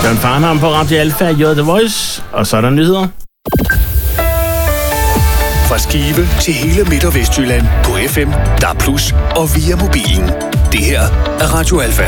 Søren Farnham på Radio Alfa, You're The Voice, og så er der nyheder. Fra Skive til hele Midt- og Vestjylland på FM, DAB+ og via mobilen. Det her er Radio Alfa.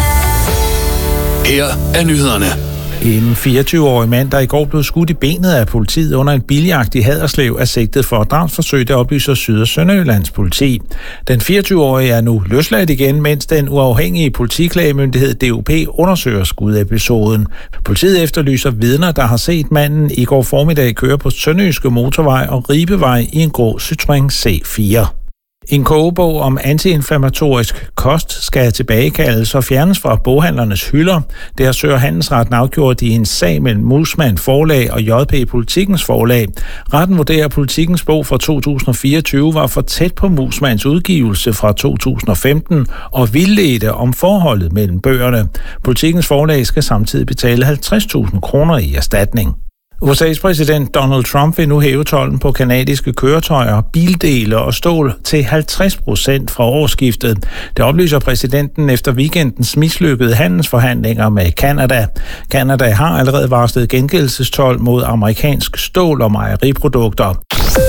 Her er nyhederne. En 24-årig mand, der i går blev skudt i benet af politiet under en biljagt i Haderslev, er sigtet for drabsforsøg, der oplyser Syd- og Sønderjyllands politi. Den 24-årige er nu løsladt igen, mens den uafhængige politiklagemyndighed DUP undersøger skudepisoden. Politiet efterlyser vidner, der har set manden i går formiddag køre på Sønderjyske Motorvej og Ribevej i en grå Citroën C4. En kogebog om antiinflammatorisk kost skal tilbagekaldes og fjernes fra boghandlernes hylder. Det har Sø- og Handelsretten afgjort i en sag mellem Musman Forlag og JP Politikens Forlag. Retten vurderer, at Politikens bog fra 2024 var for tæt på Musmans udgivelse fra 2015 og vildledte om forholdet mellem bøgerne. Politikens Forlag skal samtidig betale 50.000 kroner i erstatning. USA's præsident Donald Trump vil nu hæve tolden på kanadiske køretøjer, bildele og stål til 50% fra årsskiftet. Det oplyser præsidenten efter weekendens mislykkede handelsforhandlinger med Canada. Canada har allerede varslet gengældelsestolld mod amerikansk stål og mejeriprodukter.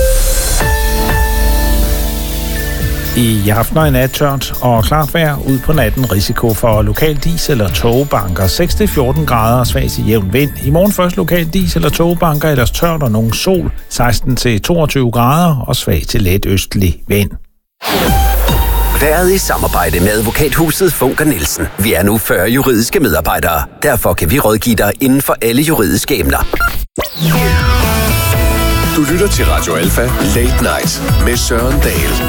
I aften og i nat tørt og klart vejr, ud på natten risiko for lokal dis- eller togbanker. 6-14 grader og svag til jævn vind. I morgen først lokal dis- eller togbanker, ellers tørt og nogen sol. 16-22 grader og svag til let østlig vind. Været i samarbejde med advokathuset Funker Nielsen. Vi er nu 40 juridiske medarbejdere. Derfor kan vi rådgive dig inden for alle juridiske emner. Du lytter til Radio Alfa Late Night med Søren Dahl.